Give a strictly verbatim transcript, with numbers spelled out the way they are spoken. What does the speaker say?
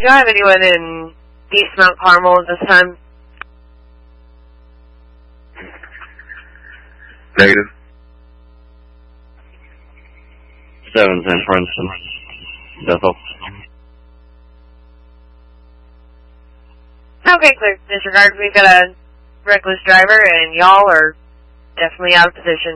Do you have anyone in East Mount Carmel at this time? Negative. Seven's in Princeton. Bethel. Okay, clear. Disregard. We've got a reckless driver, and y'all are definitely out of position.